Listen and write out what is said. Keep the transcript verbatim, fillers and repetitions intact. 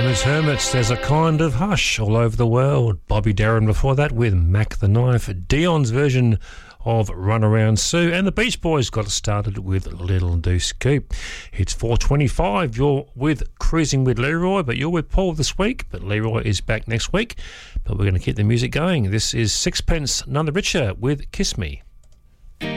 Hermits, there's a kind of hush all over the world. Bobby Darin before that with Mac the Knife, Dion's version of Run Around Sue, and the Beach Boys got started with Little Deuce Coupe. It's four twenty-five. You're with Cruising with Leroy, but you're with Paul this week, but Leroy is back next week. But we're going to keep the music going. This is Sixpence None the Richer with Kiss Me.